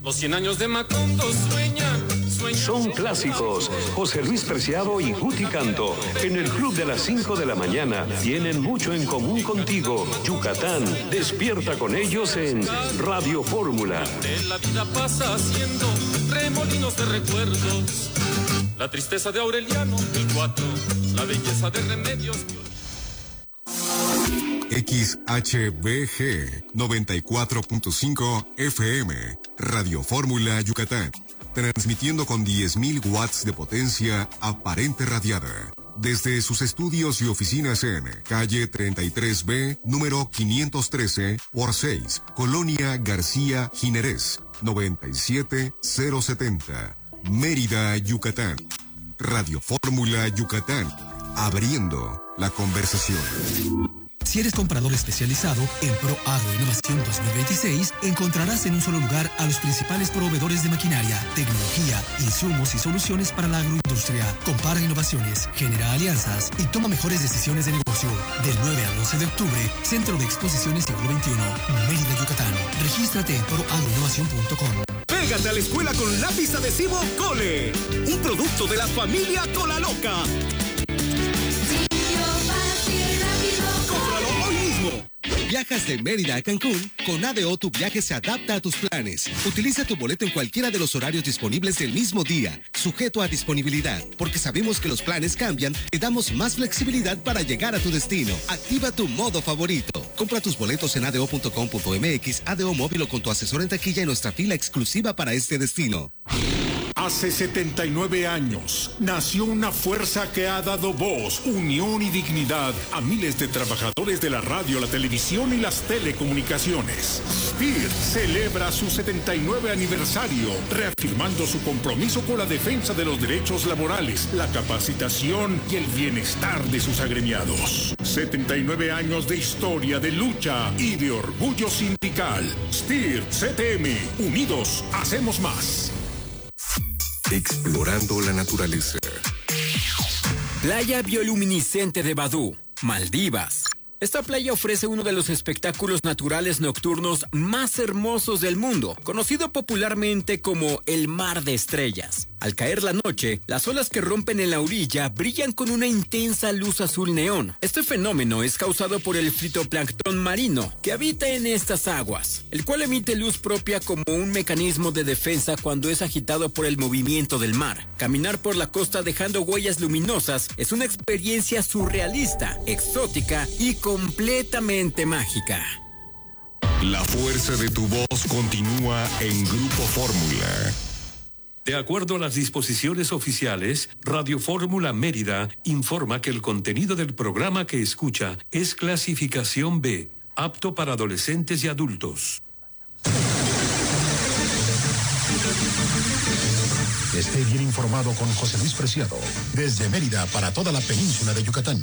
Los 100 años de Macondo sueñan. Son clásicos. José Luis Preciado y Guti Canto. En el club de las 5 de la mañana. Tienen mucho en común contigo. Yucatán. Despierta con ellos en Radio Fórmula. La vida pasa haciendo remolinos de recuerdos. La tristeza de Aureliano, el 4. La belleza de Remedios. XHBG 94.5 FM, Radio Fórmula Yucatán, transmitiendo con 10.000 watts de potencia aparente radiada, desde sus estudios y oficinas en calle 33B, número 513 por 6, Colonia García Jiménez, 97070, Mérida, Yucatán. Radio Fórmula Yucatán, abriendo la conversación. Si eres comprador especializado en Pro Agro Innovación 2026, encontrarás en un solo lugar a los principales proveedores de maquinaria, tecnología, insumos y soluciones para la agroindustria. Compara innovaciones, genera alianzas y toma mejores decisiones de negocio. Del 9 al 11 de octubre, Centro de Exposiciones Siglo XXI, Mérida, Yucatán. Regístrate en proagroinnovación.com. Pégate a la escuela con lápiz adhesivo Cole, un producto de la familia Cola Loca. ¡Cómpralo hoy mismo! Viajas de Mérida a Cancún, con ADO tu viaje se adapta a tus planes. Utiliza tu boleto en cualquiera de los horarios disponibles del mismo día, sujeto a disponibilidad. Porque sabemos que los planes cambian, te damos más flexibilidad para llegar a tu destino. Activa tu modo favorito. Compra tus boletos en ado.com.mx, ADO Móvil o con tu asesor en taquilla en nuestra fila exclusiva para este destino. Hace 79 años nació una fuerza que ha dado voz, unión y dignidad a miles de trabajadores de la radio, la televisión y las telecomunicaciones. SPIR celebra su 79 aniversario, reafirmando su compromiso con la defensa de los derechos laborales, la capacitación y el bienestar de sus agremiados. 79 años de historia, de lucha y de orgullo sindical. SPIR CTM, unidos hacemos más. Explorando la naturaleza. Playa bioluminiscente de Badú, Maldivas. Esta playa ofrece uno de los espectáculos naturales nocturnos más hermosos del mundo, conocido popularmente como el Mar de Estrellas. Al caer la noche, las olas que rompen en la orilla brillan con una intensa luz azul neón. Este fenómeno es causado por el fitoplancton marino que habita en estas aguas, el cual emite luz propia como un mecanismo de defensa cuando es agitado por el movimiento del mar. Caminar por la costa dejando huellas luminosas es una experiencia surrealista, exótica y completamente mágica. La fuerza de tu voz continúa en Grupo Fórmula. De acuerdo a las disposiciones oficiales, Radio Fórmula Mérida informa que el contenido del programa que escucha es clasificación B, apto para adolescentes y adultos. Esté bien informado con José Luis Preciado, desde Mérida para toda la península de Yucatán.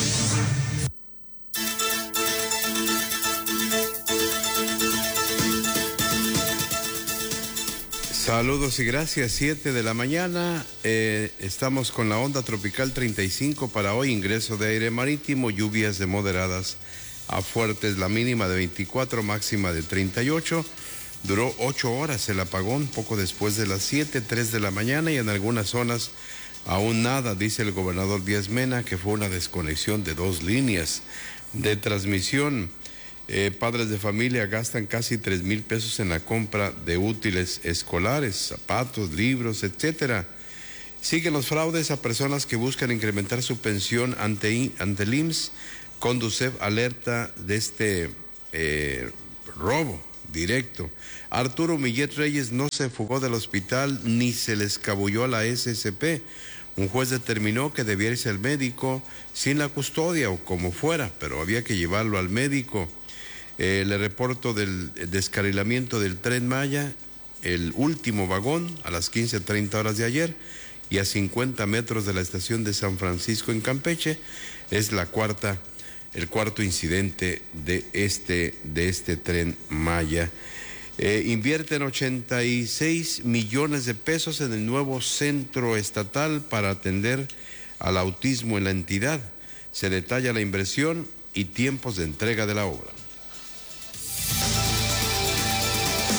Saludos y gracias, 7 de la mañana, estamos con la onda tropical 35 para hoy, ingreso de aire marítimo, lluvias de moderadas a fuertes, la mínima de 24, máxima de 38, duró 8 horas el apagón, poco después de las 7, 3 de la mañana y en algunas zonas aún nada, dice el gobernador Díaz Mena, que fue una desconexión de 2 líneas de transmisión. Padres de familia gastan casi 3,000 pesos en la compra de útiles escolares, zapatos, libros, etcétera. Siguen los fraudes a personas que buscan incrementar su pensión ante el IMSS. Conducef alerta de este robo directo. Arturo Millet Reyes no se fugó del hospital ni se le escabulló a la SSP. Un juez determinó que debía irse al médico sin la custodia o como fuera, pero había que llevarlo al médico. Le reporto del descarrilamiento del Tren Maya, el último vagón a las 15:30 horas de ayer y a 50 metros de la estación de San Francisco en Campeche. Es el cuarto incidente de este Tren Maya. Invierten 86 millones de pesos en el nuevo centro estatal para atender al autismo en la entidad. Se detalla la inversión y tiempos de entrega de la obra.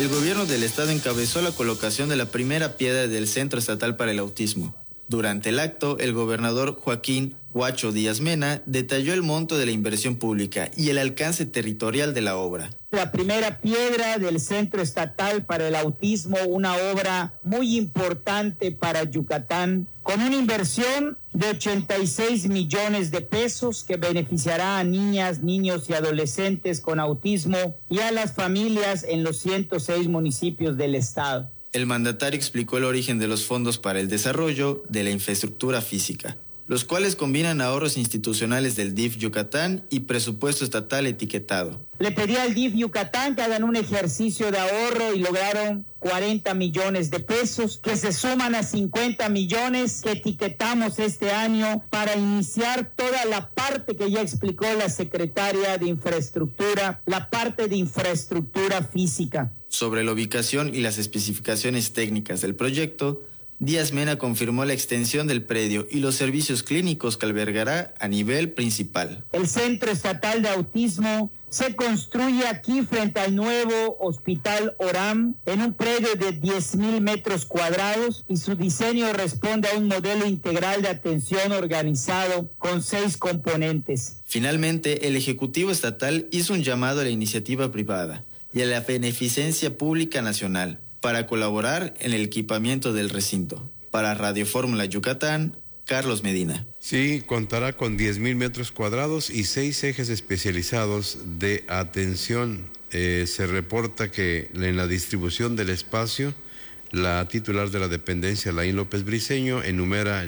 El gobierno del estado encabezó la colocación de la primera piedra del Centro Estatal para el Autismo. Durante el acto, el gobernador Joaquín Huacho Díaz Mena detalló el monto de la inversión pública y el alcance territorial de la obra. La primera piedra del Centro Estatal para el Autismo, una obra muy importante para Yucatán, con una inversión de 86 millones de pesos que beneficiará a niñas, niños y adolescentes con autismo y a las familias en los 106 municipios del estado. El mandatario explicó el origen de los fondos para el desarrollo de la infraestructura física, los cuales combinan ahorros institucionales del DIF Yucatán y presupuesto estatal etiquetado. Le pedí al DIF Yucatán que hagan un ejercicio de ahorro y lograron 40 millones de pesos que se suman a 50 millones que etiquetamos este año para iniciar toda la parte que ya explicó la secretaria de Infraestructura, la parte de infraestructura física. Sobre la ubicación y las especificaciones técnicas del proyecto, Díaz Mena confirmó la extensión del predio y los servicios clínicos que albergará a nivel principal. El Centro Estatal de Autismo se construye aquí frente al nuevo Hospital Oram en un predio de 10,000 metros cuadrados y su diseño responde a un modelo integral de atención organizado con 6 componentes. Finalmente, el Ejecutivo Estatal hizo un llamado a la iniciativa privada y a la beneficencia pública nacional para colaborar en el equipamiento del recinto. Para Radio Fórmula Yucatán, Carlos Medina. Sí, contará con 10,000 metros cuadrados y 6 ejes especializados de atención. Se reporta que en la distribución del espacio, la titular de la dependencia, Laín López Briceño, enumera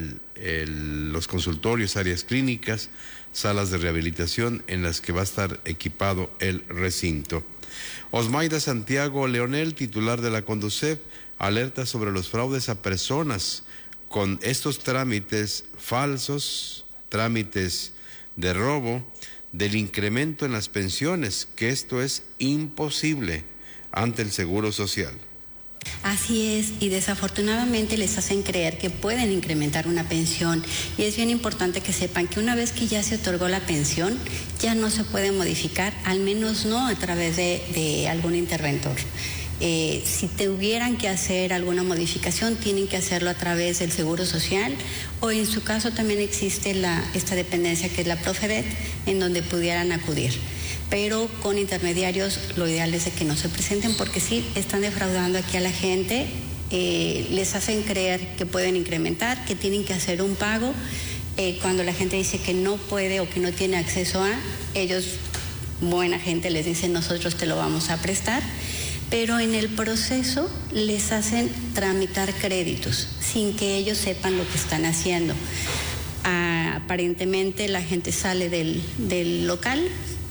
los consultorios, áreas clínicas, salas de rehabilitación en las que va a estar equipado el recinto. Osmaida Santiago Leonel, titular de la Conducef, alerta sobre los fraudes a personas con estos trámites falsos, trámites de robo, del incremento en las pensiones, que esto es imposible ante el Seguro Social. Así es, y desafortunadamente les hacen creer que pueden incrementar una pensión, y es bien importante que sepan que una vez que ya se otorgó la pensión, ya no se puede modificar, al menos no a través de algún interventor. Si tuvieran que hacer alguna modificación, tienen que hacerlo a través del Seguro Social, o en su caso también existe esta dependencia que es la Profedet, en donde pudieran acudir. Pero con intermediarios lo ideal es de que no se presenten, porque sí están defraudando aquí a la gente, les hacen creer que pueden incrementar, que tienen que hacer un pago, cuando la gente dice que no puede o que no tiene acceso a, ellos, buena gente, les dicen nosotros te lo vamos a prestar, pero en el proceso les hacen tramitar créditos sin que ellos sepan lo que están haciendo. Aparentemente la gente sale del local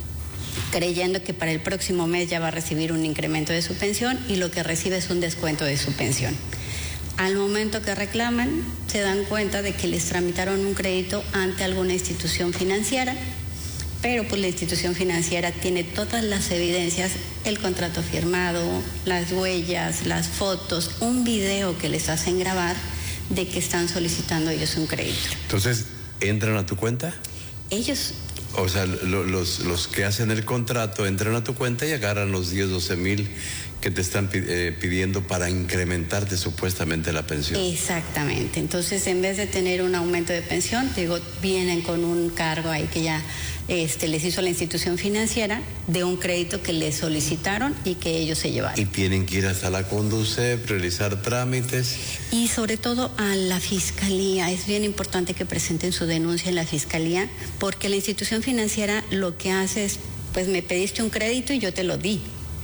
creyendo que para el próximo mes ya va a recibir un incremento de su pensión y lo que recibe es un descuento de su pensión. Al momento que reclaman, se dan cuenta de que les tramitaron un crédito ante alguna institución financiera, pero pues la institución financiera tiene todas las evidencias, el contrato firmado, las huellas, las fotos, un video que les hacen grabar de que están solicitando ellos un crédito. Entonces, ¿entran a tu cuenta? Ellos... O sea, los que hacen el contrato entran a tu cuenta y agarran los 10, 12 mil que te están pidiendo para incrementarte supuestamente la pensión. Exactamente. Entonces, en vez de tener un aumento de pensión, digo, vienen con un cargo ahí que ya les hizo la institución financiera de un crédito que les solicitaron y que ellos se llevaron. Y tienen que ir hasta la Conducef, realizar trámites. Y sobre todo a la fiscalía. Es bien importante que presenten su denuncia en la fiscalía, porque la institución financiera lo que hace es, pues me pediste un crédito y yo te lo di.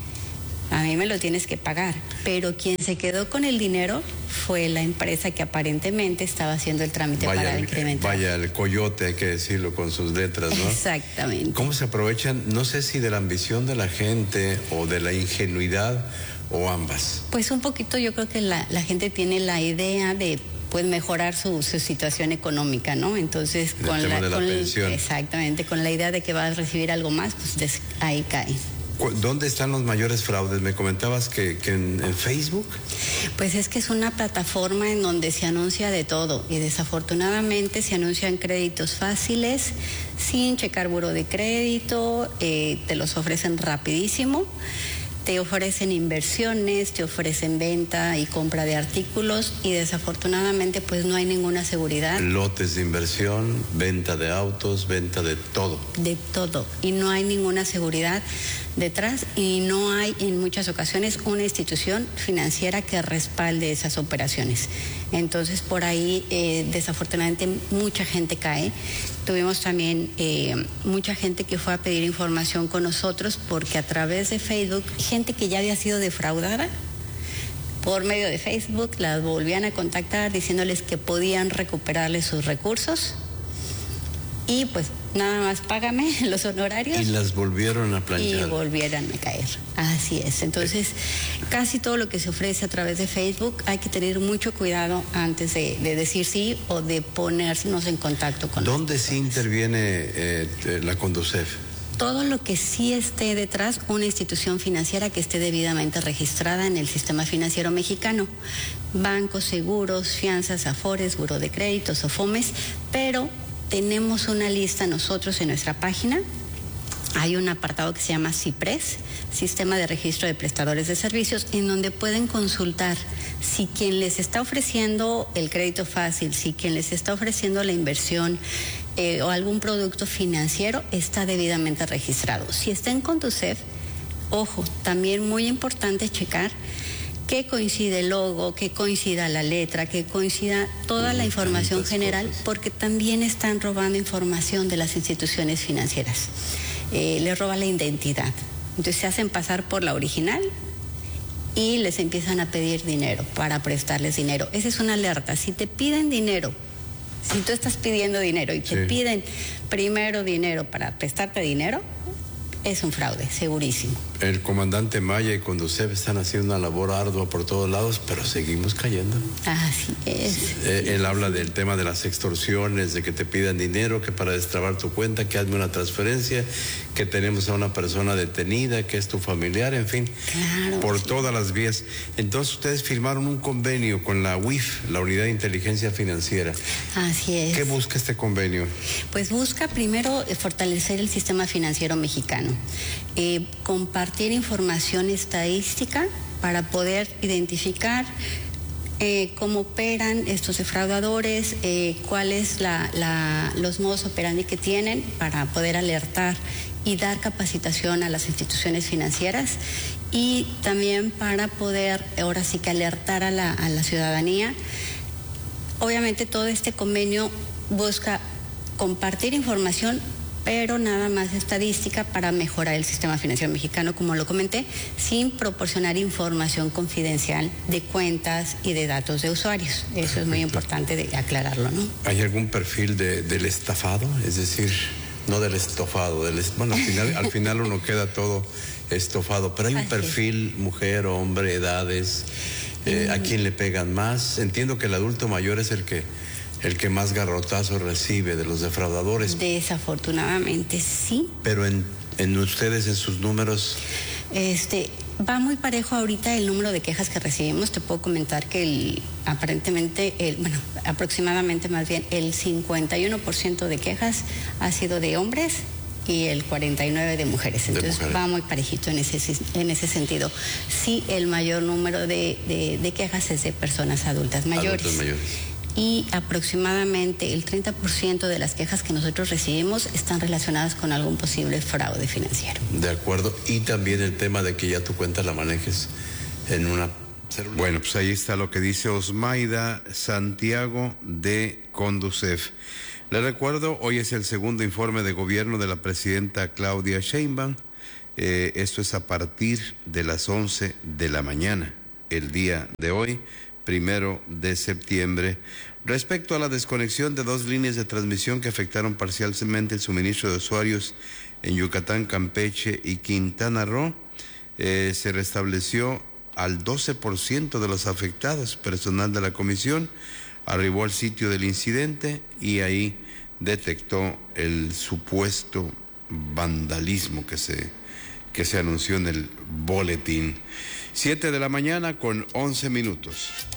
A mí me lo tienes que pagar. Pero quien se quedó con el dinero fue la empresa que aparentemente estaba haciendo el trámite para incrementar. Vaya, el coyote, hay que decirlo con sus letras, ¿no? Exactamente. ¿Cómo se aprovechan, no sé si de la ambición de la gente o de la ingenuidad o ambas? Pues un poquito, yo creo que la gente tiene la idea de pues mejorar su situación económica, ¿no? Entonces, exactamente, con la idea de que va a recibir algo más, pues ahí cae. ¿Dónde están los mayores fraudes? Me comentabas que en Facebook. Pues es que es una plataforma en donde se anuncia de todo y desafortunadamente se anuncian créditos fáciles, sin checar buró de crédito, te los ofrecen rapidísimo, te ofrecen inversiones, te ofrecen venta y compra de artículos y desafortunadamente pues no hay ninguna seguridad. Lotes de inversión, venta de autos, venta de todo. De todo. Y no hay ninguna seguridad detrás y no hay en muchas ocasiones una institución financiera que respalde esas operaciones. Entonces por ahí desafortunadamente mucha gente cae. Tuvimos también mucha gente que fue a pedir información con nosotros porque a través de Facebook, gente que ya había sido defraudada por medio de Facebook, las volvían a contactar diciéndoles que podían recuperarles sus recursos y pues nada más págame los honorarios. Y las volvieron a planchar. Y volvieran a caer. Así es. Entonces, casi todo lo que se ofrece a través de Facebook hay que tener mucho cuidado antes de decir sí o de ponernos en contacto con nosotros. ¿Dónde sí interviene la Conducef? Todo lo que sí esté detrás, una institución financiera que esté debidamente registrada en el sistema financiero mexicano. Bancos, seguros, fianzas, afores, buró de créditos o FOMES, pero tenemos una lista nosotros en nuestra página. Hay un apartado que se llama CIPRES, Sistema de Registro de Prestadores de Servicios, en donde pueden consultar si quien les está ofreciendo el crédito fácil, si quien les está ofreciendo la inversión o algún producto financiero está debidamente registrado. Si está en Conducef, ojo, también muy importante checar que coincide el logo, que coincida la letra, que coincida toda la información general, porque también están robando información de las instituciones financieras. Les roba la identidad. Entonces se hacen pasar por la original y les empiezan a pedir dinero para prestarles dinero. Esa es una alerta. Si te piden dinero, si tú estás pidiendo dinero y te piden primero dinero para prestarte dinero, es un fraude, segurísimo. El comandante Maya y Conducef están haciendo una labor ardua por todos lados, pero seguimos cayendo. Así es. Él habla del tema de las extorsiones, de que te pidan dinero, que para destrabar tu cuenta, que hazme una transferencia, que tenemos a una persona detenida, que es tu familiar, en fin, claro, por todas las vías. Entonces ustedes firmaron un convenio con la UIF, la Unidad de Inteligencia Financiera. Así es. ¿Qué busca este convenio? Pues busca primero fortalecer el sistema financiero mexicano, compartir información estadística para poder identificar cómo operan estos defraudadores, cuáles los modos operandi que tienen para poder alertar y dar capacitación a las instituciones financieras y también para poder ahora sí que alertar a la ciudadanía. Obviamente todo este convenio busca compartir información, pero nada más estadística para mejorar el sistema financiero mexicano, como lo comenté, sin proporcionar información confidencial de cuentas y de datos de usuarios. Eso es muy importante de aclararlo, ¿no? ¿Hay algún perfil del estafado? Es decir, no del estofado, bueno, al final uno queda todo estofado, pero hay un perfil, mujer, hombre, edades, a quién le pegan más. Entiendo que el adulto mayor es el que más garrotazos recibe de los defraudadores. Desafortunadamente sí. Pero en ustedes, en sus números. Va muy parejo ahorita el número de quejas que recibimos. Te puedo comentar que aproximadamente más bien el 51% de quejas ha sido de hombres y el 49% de mujeres. Entonces va muy parejito en ese sentido. Sí, el mayor número de quejas es de personas adultas mayores. Y aproximadamente el 30% de las quejas que nosotros recibimos están relacionadas con algún posible fraude financiero. De acuerdo. Y también el tema de que ya tu cuenta la manejes en una celular. Bueno, pues ahí está lo que dice Osmaida Santiago de Conducef. Le recuerdo, hoy es el segundo informe de gobierno de la presidenta Claudia Sheinbaum. Esto es a partir de las 11 de la mañana, el día de hoy, 1 de septiembre. Respecto a la desconexión de 2 líneas de transmisión que afectaron parcialmente el suministro de usuarios en Yucatán, Campeche y Quintana Roo, se restableció al 12% de los afectados. Personal de la comisión arribó al sitio del incidente y ahí detectó el supuesto vandalismo que se anunció en el boletín. 7 de la mañana con 11 minutos.